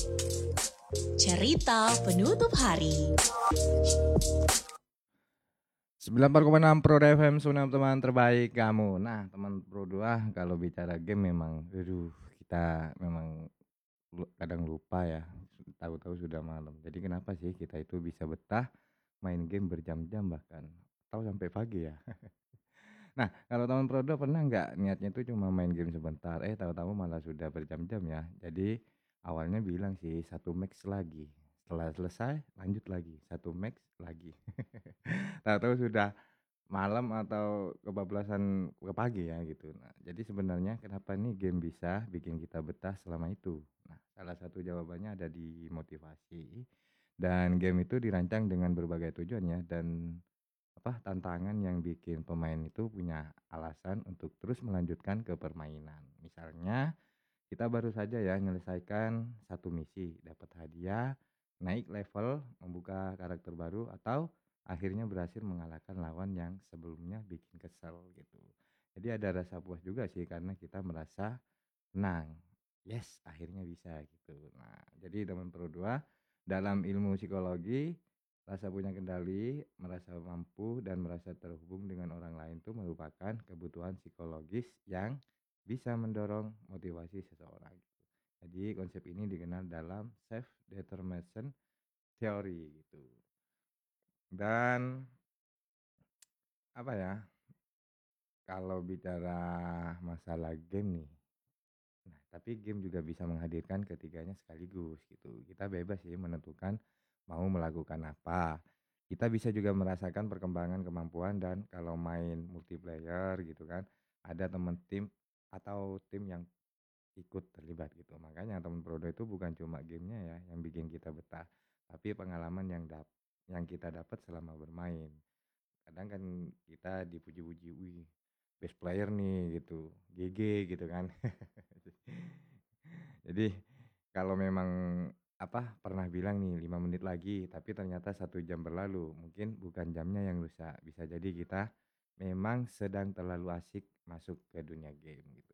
Cerita penutup hari. 94,6 Pro FM Sunam teman terbaik kamu. Nah teman Pro 2 kalau bicara game memang kita memang kadang lupa ya. Tahu-tahu sudah malam. Jadi kenapa sih kita itu bisa betah main game berjam-jam bahkan atau sampai pagi ya. Nah kalau teman Pro 2 pernah nggak niatnya itu cuma main game sebentar, tahu-tahu malah sudah berjam-jam ya. Jadi awalnya bilang sih satu max lagi, setelah selesai lanjut lagi satu max lagi. Tahu-tahu sudah malam atau kebablasan ke pagi ya gitu. Nah, jadi sebenarnya kenapa nih game bisa bikin kita betah selama itu? Nah, salah satu jawabannya ada di motivasi. Dan game itu dirancang dengan berbagai tujuan ya, dan tantangan yang bikin pemain itu punya alasan untuk terus melanjutkan ke permainan. Misalnya kita baru saja ya menyelesaikan satu misi, dapat hadiah, naik level, membuka karakter baru, atau akhirnya berhasil mengalahkan lawan yang sebelumnya bikin kesel gitu. Jadi ada rasa puas juga sih karena kita merasa menang. Yes, akhirnya bisa gitu. Nah, jadi teman Pro 2, dalam ilmu psikologi, rasa punya kendali, merasa mampu, dan merasa terhubung dengan orang lain itu merupakan kebutuhan psikologis yang bisa mendorong motivasi seseorang. Jadi konsep ini dikenal dalam self determination theory gitu. Dan apa ya? Kalau bicara masalah game nih, nah tapi game juga bisa menghadirkan ketiganya sekaligus gitu. Kita bebas sih menentukan mau melakukan apa. Kita bisa juga merasakan perkembangan kemampuan, dan kalau main multiplayer gitu kan, ada teman tim atau tim yang ikut terlibat gitu. Makanya teman Prodo itu bukan cuma gamenya ya yang bikin kita betah, tapi pengalaman yang kita dapat selama bermain. Kadang kan kita dipuji-puji, wih best player nih gitu, GG gitu kan. Jadi kalau memang pernah bilang nih 5 menit lagi, tapi ternyata 1 jam berlalu, mungkin bukan jamnya yang rusak, bisa jadi kita memang sedang terlalu asik masuk ke dunia game gitu.